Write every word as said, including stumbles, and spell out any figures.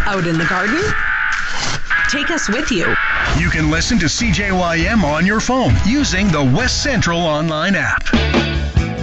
Out in the garden? Take us with you. You can listen to C J Y M on your phone using the West Central online app.